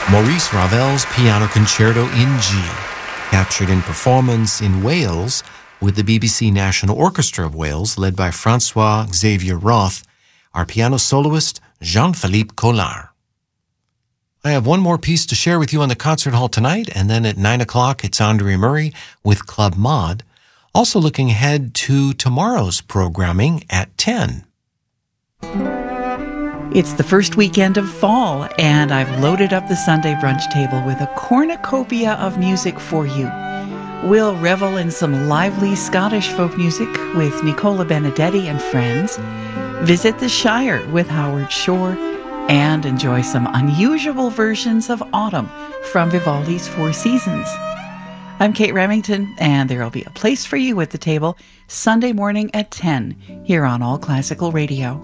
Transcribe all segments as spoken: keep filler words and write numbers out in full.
Maurice Ravel's Piano Concerto in G, captured in performance in Wales with the B B C National Orchestra of Wales, led by Francois Xavier Roth, our piano soloist Jean-Philippe Collard. I have one more piece to share with you on the concert hall tonight, and then at nine o'clock it's Andre Murray with Club Mod. Also looking ahead to tomorrow's programming at ten. It's the first weekend of fall, and I've loaded up the Sunday brunch table with a cornucopia of music for you. We'll revel in some lively Scottish folk music with Nicola Benedetti and friends, visit the Shire with Howard Shore, and enjoy some unusual versions of Autumn from Vivaldi's Four Seasons. I'm Kate Remington, and there'll be a place for you at the table Sunday morning at ten here on All Classical Radio.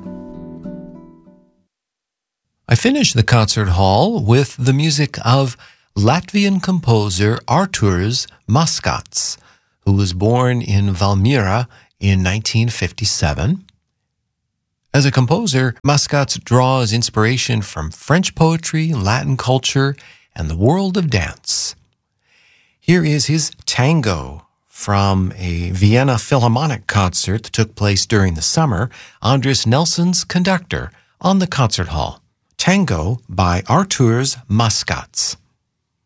I finished the concert hall with the music of Latvian composer Artūrs Maskats, who was born in Valmiera in nineteen fifty-seven. As a composer, Maskats draws inspiration from French poetry, Latin culture, and the world of dance. Here is his Tango from a Vienna Philharmonic concert that took place during the summer. Andris Nelson's conductor on the concert hall. Tango by Artūrs Maskats.